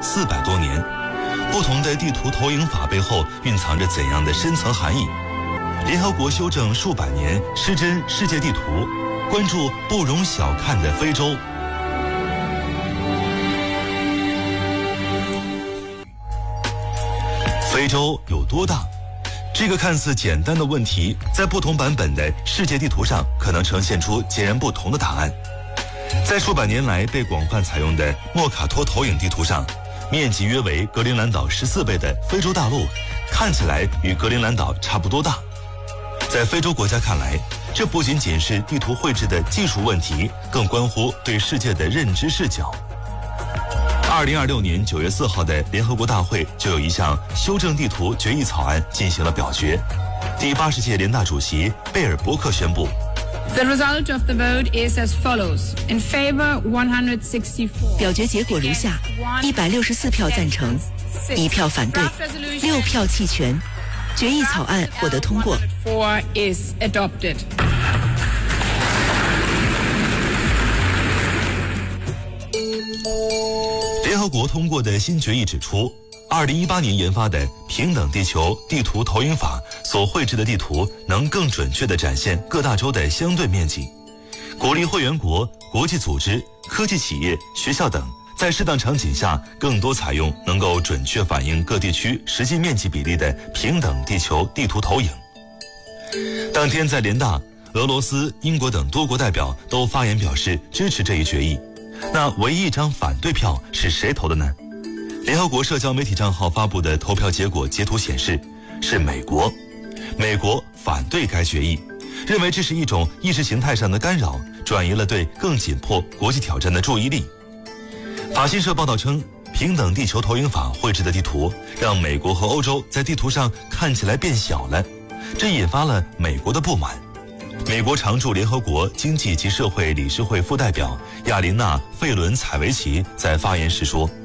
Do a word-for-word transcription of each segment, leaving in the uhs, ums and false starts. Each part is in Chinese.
四百多年。不同的地图投影法背后蕴藏着怎样的深层含义？联合国修正数百年，失真世界地图，关注不容小看的非洲。非洲有多大？这个看似简单的问题，在不同版本的世界地图上可能呈现出截然不同的答案。在数百年来被广泛采用的莫卡托投影地图上，面积约为格陵兰岛十四倍的非洲大陆，看起来与格陵兰岛差不多大。在非洲国家看来，这不仅仅是地图绘制的技术问题，更关乎对世界的认知视角。二零二六年九月四号的联合国大会就有一项修正地图决议草案进行了表决。第八十届联大主席贝尔伯克宣布 The result of the vote is as follows. In favor, one hundred sixty-four. 表决结果如下：一百六十四票赞成，一票反对，六票弃权。决议草案获得通过。 Four is adopted. 联合国通过的新决议指出，二零一八年研发的平等地球地图投影法所绘制的地图能更准确地展现各大洲的相对面积，鼓励会员国、国际组织、科技企业、学校等在适当场景下更多采用能够准确反映各地区实际面积比例的平等地球地图投影。当天在联大，俄罗斯、英国等多国代表都发言表示支持这一决议。那唯一一张反对票是谁投的呢？联合国社交媒体账号发布的投票结果截图显示，是美国。美国反对该决议，认为这是一种意识形态上的干扰，转移了对更紧迫国际挑战的注意力。法新社报道称，平等地球投影法绘制的地图让美国和欧洲在地图上看起来变小了，这引发了美国的不满。美国常驻联合国经济及社会理事会副代表亚琳娜·费伦采维奇在发言时说，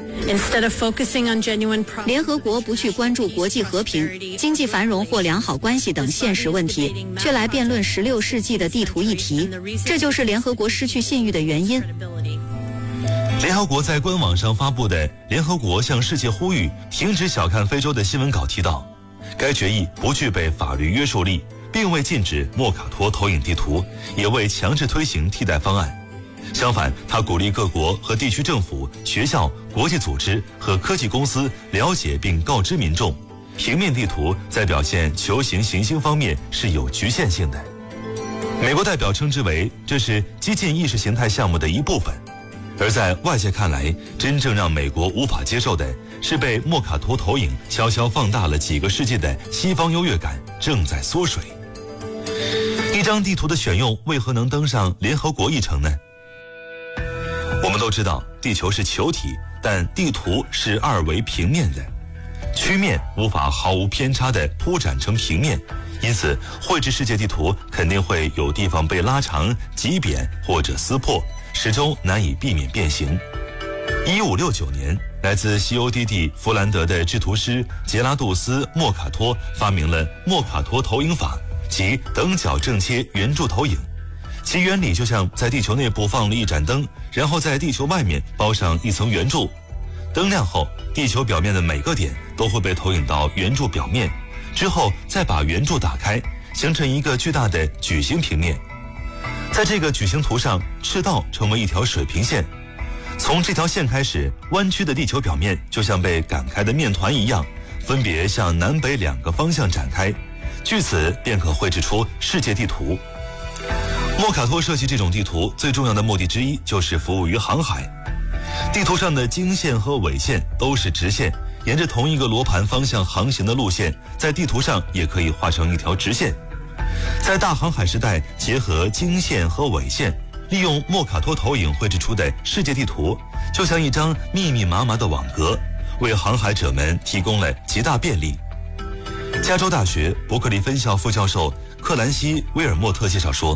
联合国不去关注国际和平、经济繁荣或良好关系等现实问题，却来辩论十六世纪的地图议题，这就是联合国失去信誉的原因。 联合国在官网上发布的联合国向世界呼吁停止小看非洲的新闻稿提到，该决议不具备法律约束力，并未禁止莫卡托投影地图，也未强制推行替代方案。相反，他鼓励各国和地区政府、学校、国际组织和科技公司了解并告知民众，平面地图在表现球形行星方面是有局限性的。美国代表称之为这是激进意识形态项目的一部分。而在外界看来，真正让美国无法接受的是被莫卡托投影悄悄放大了几个世纪的西方优越感正在缩水。一张地图的选用为何能登上联合国议程呢？我们都知道地球是球体，但地图是二维平面的，曲面无法毫无偏差地铺展成平面，因此绘制世界地图肯定会有地方被拉长、挤扁或者撕破，始终难以避免变形。一五六九年，来自西欧低地弗兰德的制图师杰拉杜斯·莫卡托发明了莫卡托投影法，即等角正切圆柱投影。其原理就像在地球内部放了一盏灯，然后在地球外面包上一层圆柱，灯亮后，地球表面的每个点都会被投影到圆柱表面，之后再把圆柱打开，形成一个巨大的矩形平面。在这个矩形图上，赤道成为一条水平线，从这条线开始，弯曲的地球表面就像被擀开的面团一样，分别向南北两个方向展开，据此便可绘制出世界地图。莫卡托设计这种地图最重要的目的之一就是服务于航海。地图上的经线和纬线都是直线，沿着同一个罗盘方向航行的路线，在地图上也可以画成一条直线。在大航海时代，结合经线和纬线，利用莫卡托投影绘制出的世界地图，就像一张密密麻麻的网格，为航海者们提供了极大便利。加州大学伯克利分校副教授克兰西·威尔莫特介绍说，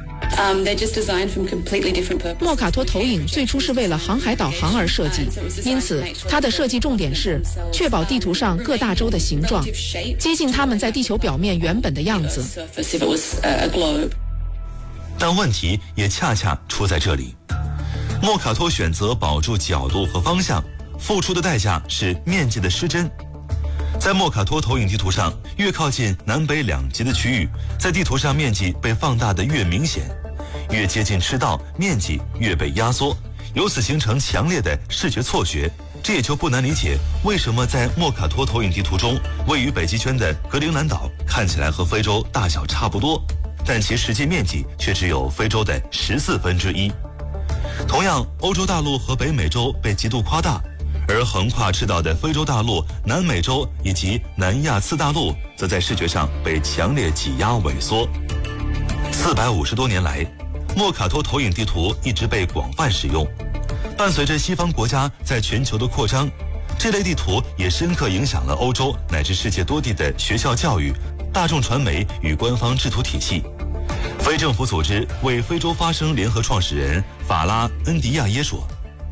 莫卡托投影最初是为了航海导航而设计，因此它的设计重点是确保地图上各大洲的形状接近它们在地球表面原本的样子。 但问题也恰恰出在这里，莫卡托选择保住角度和方向， 付出的代价是面积的失真。在莫卡托投影地图上，越靠近南北两极的区域，在地图上面积被放大的越明显，越接近赤道，面积越被压缩，由此形成强烈的视觉错觉。这也就不难理解，为什么在莫卡托投影地图中，位于北极圈的格陵兰岛看起来和非洲大小差不多，但其实际面积却只有非洲的十四分之一。同样，欧洲大陆和北美洲被极度夸大，而横跨赤道的非洲大陆、南美洲以及南亚次大陆，则在视觉上被强烈挤压萎缩。四百五十多年来，莫卡托投影地图一直被广泛使用。伴随着西方国家在全球的扩张，这类地图也深刻影响了欧洲乃至世界多地的学校教育、大众传媒与官方制图体系。非政府组织为非洲发声联合创始人法拉恩迪亚耶说，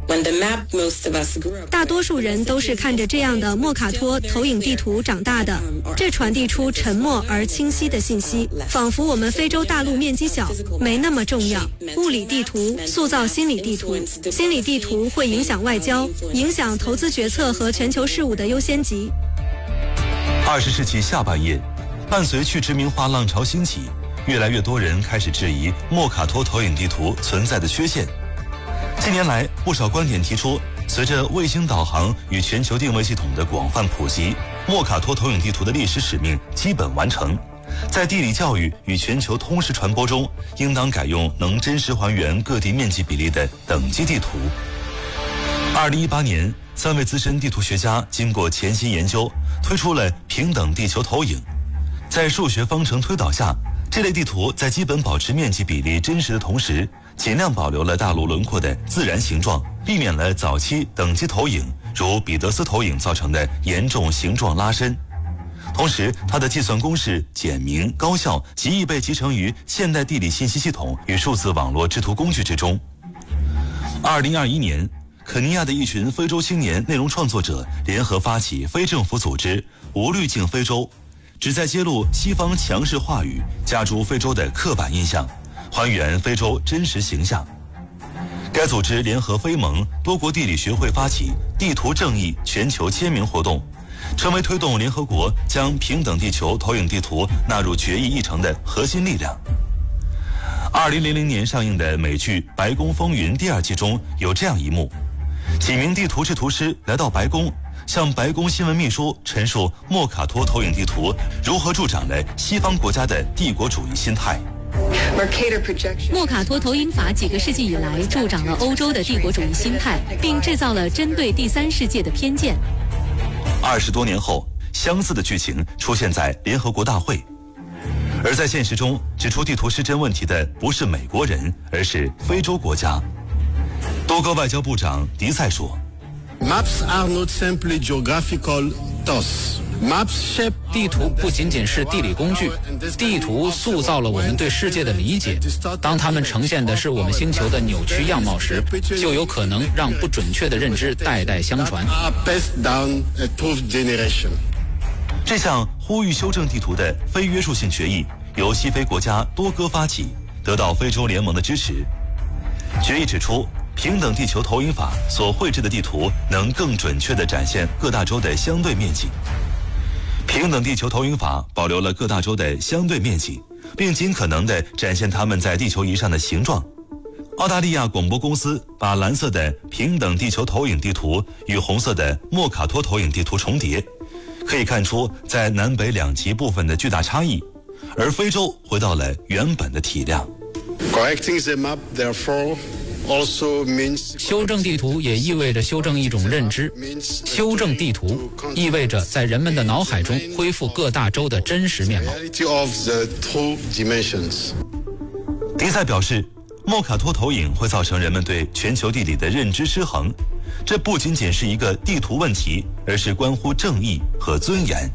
大多数人都是看着这样的莫卡托投影地图长大的，这传递出沉默而清晰的信息，仿佛我们非洲大陆面积小，没那么重要。物理地图塑造心理地图，心理地图会影响外交，影响投资决策和全球事务的优先级。 二十世纪下半叶，伴随去殖民化浪潮兴起，越来越多人开始质疑莫卡托投影地图存在的缺陷。近年来，不少观点提出，随着卫星导航与全球定位系统的广泛普及，莫卡托投影地图的历史使命基本完成。在地理教育与全球通识传播中，应当改用能真实还原各地面积比例的等级地图。二零一八年，三位资深地图学家经过潜心研究，推出了平等地球投影。在数学方程推导下，这类地图在基本保持面积比例真实的同时，尽量保留了大陆轮廓的自然形状，避免了早期等级投影如彼得斯投影造成的严重形状拉伸。同时，它的计算公式简明高效，极易被集成于现代地理信息系统与数字网络制图工具之中。二零二一年，肯尼亚的一群非洲青年内容创作者联合发起非政府组织无滤镜非洲，旨在揭露西方强势话语，加诸非洲的刻板印象，还原非洲真实形象。该组织联合非盟多国地理学会发起地图正义全球签名活动，成为推动联合国将平等地球投影地图纳入决议议程的核心力量。二零零零年上映的美剧《白宫风云》第二季中有这样一幕：几名地图制图师来到白宫，向白宫新闻秘书陈述莫卡托投影地图如何助长了西方国家的帝国主义心态。 莫卡托投影法几个世纪以来助长了欧洲的帝国主义心态，并制造了针对第三世界的偏见。 二十多年后，相似的剧情出现在联合国大会，而在现实中，指出地图失真问题的不是美国人，而是非洲国家。多哥外交部长迪塞说 Maps are not simply geographical tools. Maps shape 地图不仅仅是地理工具，地图塑造了我们对世界的理解。当它们呈现的是我们星球的扭曲样貌时，就有可能让不准确的认知代代相传。 这项呼吁修正地图的非约束性决议由西非国家多哥发起，得到非洲联盟的支持。决议指出，平等地球投影法所绘制的地图能更准确地展现各大洲的相对面积。平等地球投影法保留了各大洲的相对面积，并尽可能地展现它们在地球仪上的形状。澳大利亚广播公司把蓝色的平等地球投影地图与红色的莫卡托投影地图重叠，可以看出在南北两极部分的巨大差异，而非洲回到了原本的体量。 Correcting the map, therefore, also means 修正地图也意味着修正一种认知。修正地图意味着在人们的脑海中恢复各大洲的真实面貌。 迪塞表示，莫卡托投影会造成人们对全球地理的认知失衡，这不仅仅是一个地图问题，而是关乎正义和尊严。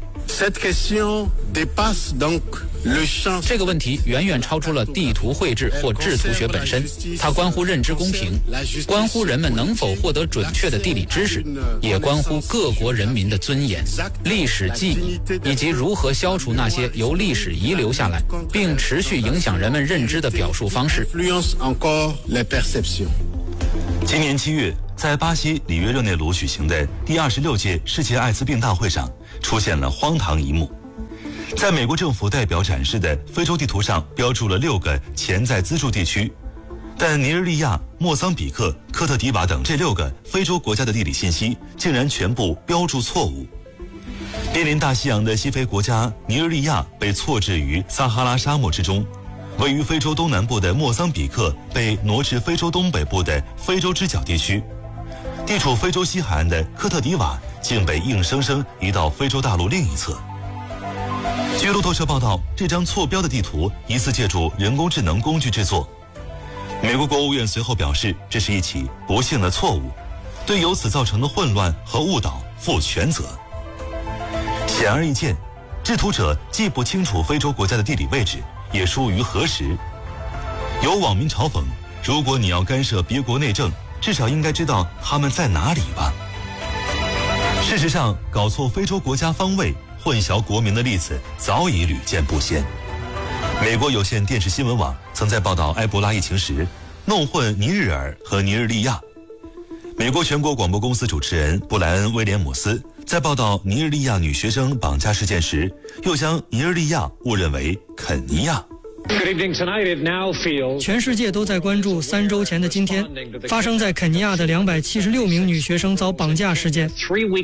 这个问题远远超出了地图绘制或制图学本身，它关乎认知公平，关乎人们能否获得准确的地理知识，也关乎各国人民的尊严、历史记忆，以及如何消除那些由历史遗留下来并持续影响人们认知的表述方式。 今年七月， 在巴西里约热内卢举行的第二十六届世界艾滋病大会上，出现了荒唐一幕。在美国政府代表展示的非洲地图上标注了六个潜在资助地区，但尼日利亚、莫桑比克、科特迪瓦等这六个非洲国家的地理信息竟然全部标注错误。濒临大西洋的西非国家尼日利亚被错置于撒哈拉沙漠之中，位于非洲东南部的莫桑比克被挪至非洲东北部的非洲之角地区，地处非洲西海岸的科特迪瓦竟被硬生生移到非洲大陆另一侧。据路透社报道，这张错标的地图疑似借助人工智能工具制作。美国国务院随后表示，这是一起不幸的错误，对由此造成的混乱和误导负全责。显而易见，制图者既不清楚非洲国家的地理位置，也疏于核实。有网民嘲讽，如果你要干涉别国内政，至少应该知道他们在哪里吧。事实上，搞错非洲国家方位、混淆国民的例子早已屡见不鲜。美国有线电视新闻网曾在报道埃博拉疫情时，弄混尼日尔和尼日利亚。美国全国广播公司主持人布莱恩·威廉姆斯在报道尼日利亚女学生绑架事件时，又将尼日利亚误认为肯尼亚。 全世界都在关注三周前的今天，发生在肯尼亚的两百七十六名女学生遭绑架事件。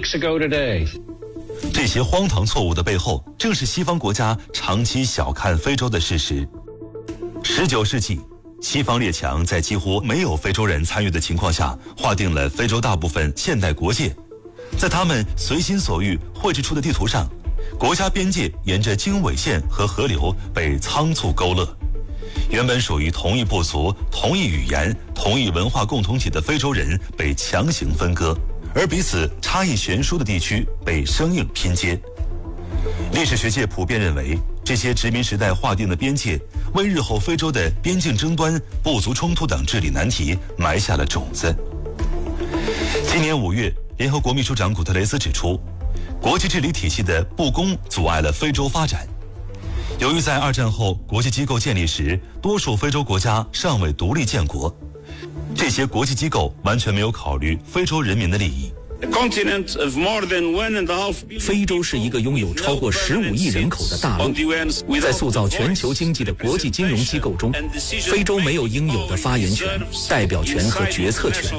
这些荒唐错误的背后，正是西方国家长期小看非洲的事实。十九世纪，西方列强在几乎没有非洲人参与的情况下，划定了非洲大部分现代国界。在他们随心所欲绘制出的地图上，国家边界沿着经纬线和河流被仓促勾勒。原本属于同一部族、同一语言、同一文化共同体的非洲人被强行分割，而彼此差异悬殊的地区被生硬拼接。历史学界普遍认为，这些殖民时代划定的边界，为日后非洲的边境争端、部族冲突等治理难题埋下了种子。今年五月，联合国秘书长古特雷斯指出，国际治理体系的不公阻碍了非洲发展。由于在二战后国际机构建立时，多数非洲国家尚未独立建国，这些国际机构完全没有考虑非洲人民的利益。 非洲是一个拥有超过十五亿人口的大陆，在塑造全球经济的国际金融机构中，非洲没有应有的发言权、代表权和决策权。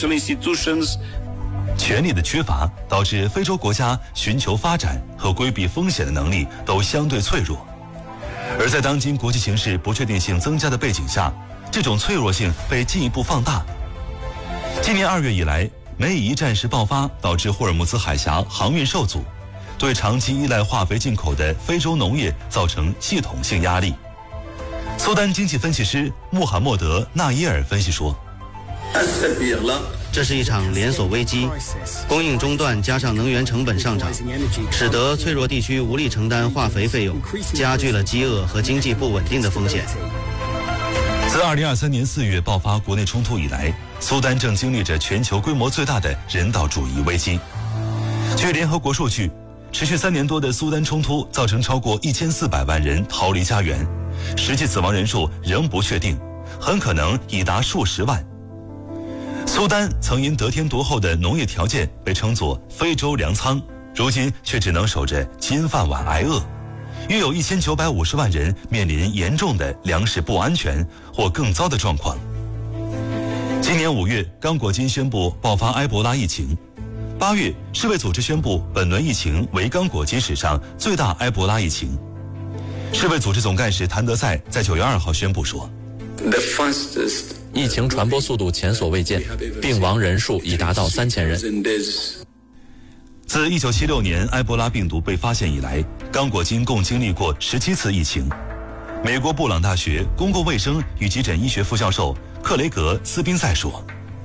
权力的缺乏导致非洲国家寻求发展和规避风险的能力都相对脆弱，而在当今国际形势不确定性增加的背景下，这种脆弱性被进一步放大。今年二月以来，美以一战事爆发，导致霍尔木兹海峡航运受阻，对长期依赖化肥进口的非洲农业造成系统性压力。苏丹经济分析师穆罕默德·纳伊尔分析说， 这是一场连锁危机，供应中断加上能源成本上涨，使得脆弱地区无力承担化肥费用，加剧了饥饿和经济不稳定的风险。 自二零二三年四月爆发国内冲突以来，苏丹正经历着全球规模最大的人道主义危机。据联合国数据，持续三年多的苏丹冲突造成超过一千四百万人逃离家园，实际死亡人数仍不确定，很可能已达数十万。苏丹曾因得天独厚的农业条件被称作非洲粮仓，如今却只能守着金饭碗挨饿，约有一千九百五十万人面临严重的粮食不安全或更糟的状况。今年五月，刚果金宣布爆发埃博拉疫情，八月，世卫组织宣布本轮疫情为刚果金史上最大埃博拉疫情。世卫组织总干事谭德赛在九月二号宣布说， 疫情传播速度前所未见，病亡人数已达到三千人。 自一九七六年埃博拉病毒被发现以来，刚果金共经历过十七次疫情。美国布朗大学公共卫生与急诊医学副教授克雷格斯宾塞说，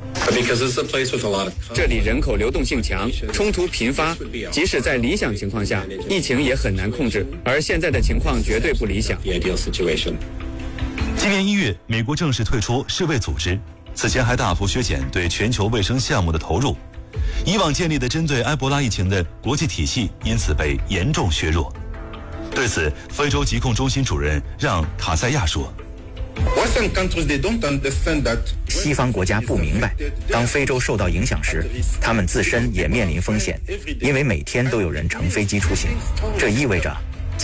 这里人口流动性强，冲突频发，即使在理想情况下，疫情也很难控制，而现在的情况绝对不理想。 今年一月，美国正式退出世卫组织，此前还大幅削减对全球卫生项目的投入，以往建立的针对埃博拉疫情的国际体系因此被严重削弱。对此，非洲疾控中心主任让卡塞亚说， 西方国家不明白，当非洲受到影响时，他们自身也面临风险，因为每天都有人乘飞机出行，这意味着